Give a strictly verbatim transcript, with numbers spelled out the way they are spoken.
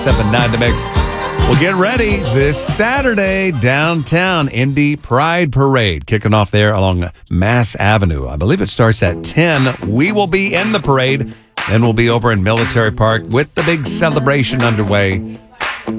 seven nine The Mix. Well, get ready this Saturday, downtown Indy Pride Parade, kicking off there along Mass Avenue. I believe it starts at ten. We will be in the parade. Then we'll be over in Military Park with the big celebration underway